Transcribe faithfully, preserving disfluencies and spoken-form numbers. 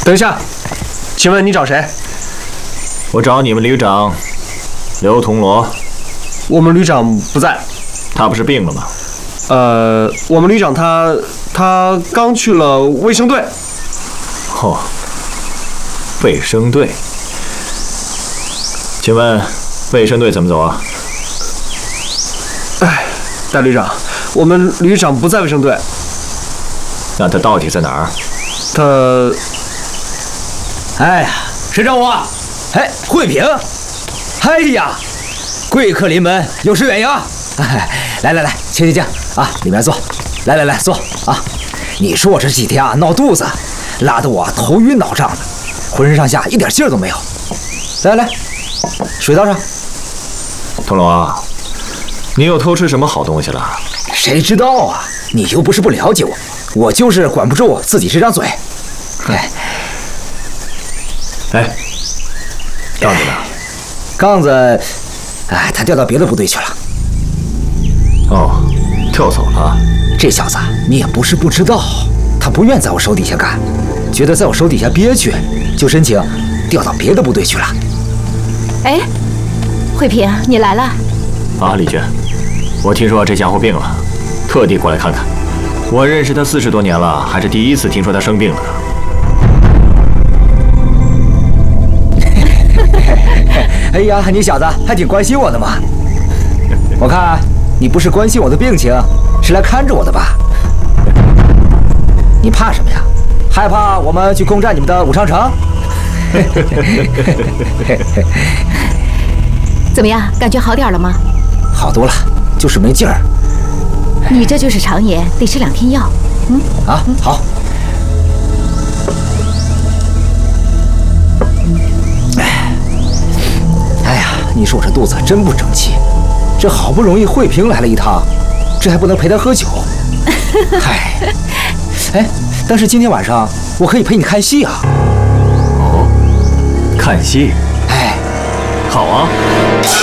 等一下，请问你找谁？ 我找你们旅长刘铜锣。 我们旅长不在。 他不是病了吗？ 呃，我们旅长他他刚去了卫生队。 哦，卫生队。请问卫生队怎么走啊？ 哎，戴旅长，我们旅长不在卫生队。 那他到底在哪儿？ 他…… 哎呀，谁找我？哎，慧萍。哎呀，贵客临门，有失远迎。哎，来来来，请请请啊，里面坐。来来来，坐啊。你说我这几天啊闹肚子，拉得我头晕脑胀的，浑身上下一点劲儿都没有。来来，水倒上。 铜锣啊，你又偷吃什么好东西了？ 谁知道啊？你又不是不了解我，我就是管不住自己这张嘴。哎， 哎，杠子呢？ 杠子，哎，他调到别的部队去了。 哦，调走了。 这小子你也不是不知道，他不愿在我手底下干，觉得在我手底下憋屈，就申请调到别的部队去了。 哎，慧萍，你来了。 啊，丽娟，我听说这家伙病了，特地过来看看。我认识他四十多年了，还是第一次听说他生病了呢。 哎呀，你小子还挺关心我的嘛！我看你不是关心我的病情，是来看着我的吧？你怕什么呀？害怕我们去攻占你们的武昌城？ 怎么样，感觉好点了吗？ 好多了，就是没劲儿。 你这就是肠炎，得吃两天药。嗯啊，好。哎呀，你说我这肚子真不争气，这好不容易慧萍来了一趟，这还不能陪她喝酒。嗨，哎，但是今天晚上我可以陪你看戏啊。 哦，看戏？ 哎， 好啊。